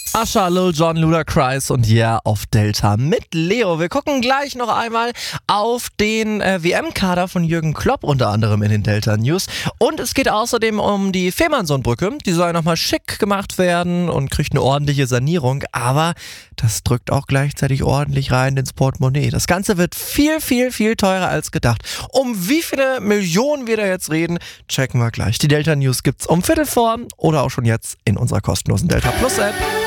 Usher, Lil Jon, Ludacris und Yeah auf Delta mit Leo. Wir gucken gleich noch einmal auf den WM-Kader von Jürgen Klopp, unter anderem in den Delta News. Und es geht außerdem um die Fehmarnsson-Brücke. Die soll nochmal schick gemacht werden und kriegt eine ordentliche Sanierung. Aber das drückt auch gleichzeitig ordentlich rein ins Portemonnaie. Das Ganze wird viel, viel, viel teurer als gedacht. Um wie viele Millionen wir da jetzt reden, checken wir gleich. Die Delta News gibt's um Viertel vor oder auch schon jetzt in unserer kostenlosen Delta Plus App.